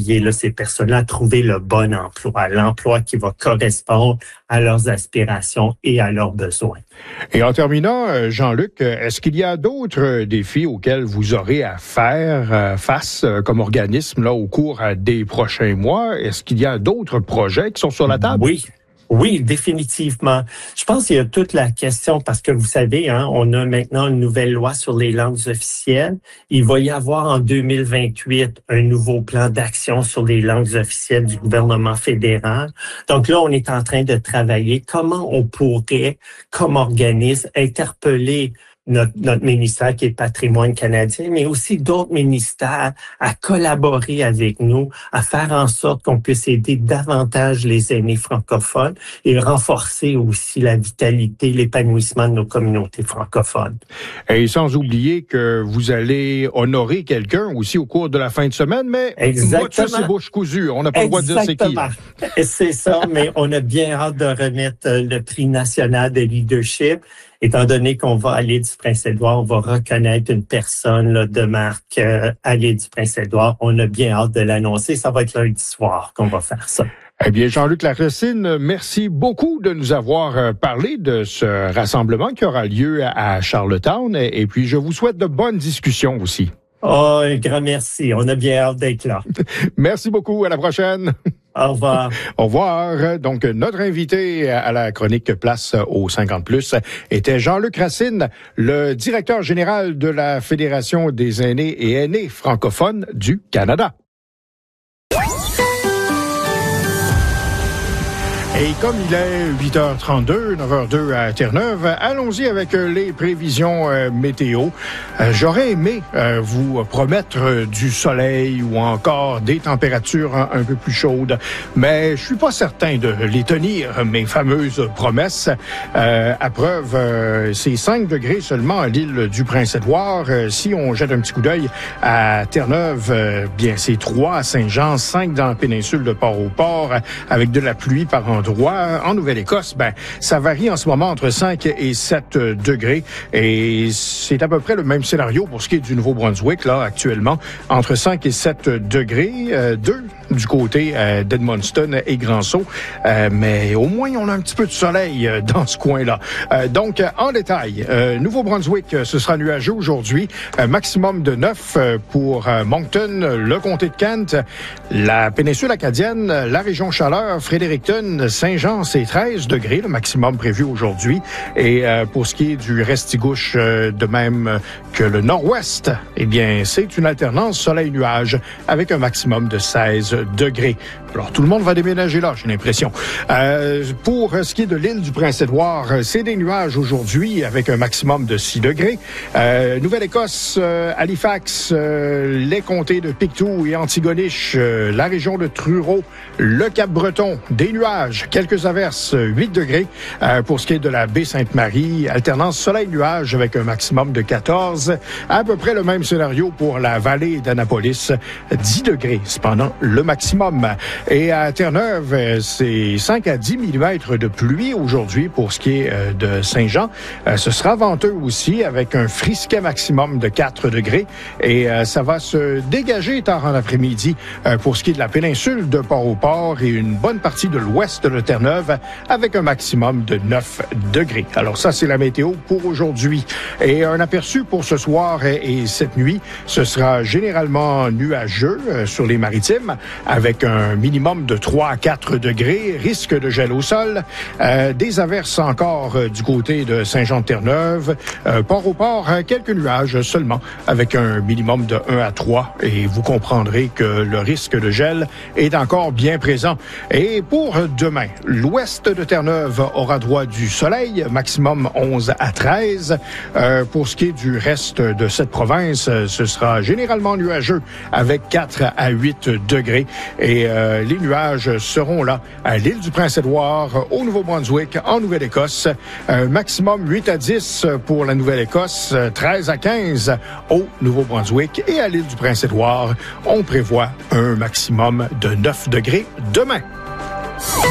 appuyer là, ces personnes-là à trouver le bon emploi, l'emploi qui va correspondre à leurs aspirations et à leurs besoins. Et en terminant, Jean-Luc, est-ce qu'il y a d'autres défis auxquels vous aurez à faire face comme organisme là, au cours des prochains mois? Est-ce qu'il y a d'autres projets qui sont sur la table? Oui, définitivement. Je pense qu'il y a toute la question, parce que vous savez, on a maintenant une nouvelle loi sur les langues officielles. Il va y avoir en 2028 un nouveau plan d'action sur les langues officielles du gouvernement fédéral. Donc là, on est en train de travailler comment on pourrait, comme organisme, interpeller notre ministère qui est le Patrimoine canadien, mais aussi d'autres ministères à collaborer avec nous, à faire en sorte qu'on puisse aider davantage les aînés francophones et renforcer aussi la vitalité, l'épanouissement de nos communautés francophones. Et sans oublier que vous allez honorer quelqu'un aussi au cours de la fin de semaine, mais moi, ça, c'est bouche cousue. On n'a pas le droit de dire c'est qui. C'est ça, mais on a bien hâte de remettre le prix national de leadership. Étant donné qu'on va à l'île du Prince-Édouard, on va reconnaître une personne là, de marque à l'île du Prince-Édouard. On a bien hâte de l'annoncer. Ça va être lundi soir qu'on va faire ça. Eh bien, Jean-Luc Larocine, merci beaucoup de nous avoir parlé de ce rassemblement qui aura lieu à Charlottetown. Et puis, je vous souhaite de bonnes discussions aussi. Oh, un grand merci. On a bien hâte d'être là. Merci beaucoup. À la prochaine. Au revoir. Au revoir. Donc, notre invité à la chronique Place aux 50+, était Jean-Luc Racine, le directeur général de la Fédération des aînés et aînées francophones du Canada. Et comme il est 8h32, 9h02 à Terre-Neuve, allons-y avec les prévisions météo. J'aurais aimé vous promettre du soleil ou encore des températures un peu plus chaudes, mais je suis pas certain de les tenir, mes fameuses promesses. À preuve, c'est 5 degrés seulement à l'île du Prince-Édouard. Si on jette un petit coup d'œil à Terre-Neuve, bien c'est 3 à Saint-Jean, 5 dans la péninsule de Port-au-Port, avec de la pluie par endroits. En Nouvelle-Écosse, ça varie en ce moment entre 5 et 7 degrés. Et c'est à peu près le même scénario pour ce qui est du Nouveau-Brunswick, là, actuellement, entre 5 et 7 degrés. 2 du côté d'Edmundston et Grand-Sault. Mais au moins, on a un petit peu de soleil dans ce coin-là. Donc, en détail, Nouveau-Brunswick, ce sera nuageux aujourd'hui. Maximum de 9 pour Moncton, le comté de Kent, la péninsule acadienne, la région Chaleur, Fredericton, Saint-Jean, c'est 13 degrés, le maximum prévu aujourd'hui. Et pour ce qui est du Restigouche, de même que le nord-ouest, eh bien, c'est une alternance soleil-nuage avec un maximum de 16 degrés. Alors, tout le monde va déménager là, j'ai l'impression. Pour ce qui est de l'île du Prince-Édouard, c'est des nuages aujourd'hui avec un maximum de 6 degrés. Nouvelle-Écosse, Halifax, les comtés de Pictou et Antigonish, la région de Truro, le Cap-Breton, des nuages, quelques averses, 8 degrés. Pour ce qui est de la baie Sainte-Marie, alternance soleil-nuage avec un maximum de 14. À peu près le même scénario pour la vallée d'Annapolis, 10 degrés, cependant le maximum. Et à Terre-Neuve, c'est 5 à 10 mm de pluie aujourd'hui pour ce qui est de Saint-Jean. Ce sera venteux aussi avec un frisquet maximum de 4 degrés. Et ça va se dégager tard en après-midi pour ce qui est de la péninsule de Port-au-Port et une bonne partie de l'ouest de Terre-Neuve avec un maximum de 9 degrés. Alors ça, c'est la météo pour aujourd'hui. Et un aperçu pour ce soir et cette nuit, ce sera généralement nuageux sur les maritimes avec un minimum de 3 à 4 degrés, risque de gel au sol, des averses encore du côté de Saint-Jean-de-Terre-Neuve, Port-au-Port, quelques nuages seulement avec un minimum de 1 à 3 et vous comprendrez que le risque de gel est encore bien présent. Et pour demain, l'ouest de Terre-Neuve aura droit du soleil, maximum 11 à 13. Pour ce qui est du reste de cette province, ce sera généralement nuageux avec 4 à 8 degrés. Et les nuages seront là à l'île du Prince-Édouard, au Nouveau-Brunswick, en Nouvelle-Écosse. Maximum 8 à 10 pour la Nouvelle-Écosse, 13 à 15 au Nouveau-Brunswick. Et à l'île du Prince-Édouard, on prévoit un maximum de 9 degrés demain.